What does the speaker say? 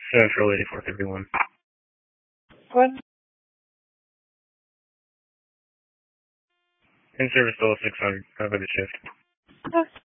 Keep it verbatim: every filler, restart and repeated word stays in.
Central eighty-four thirty-one. What? In service still six hundred. Have a good shift. Okay.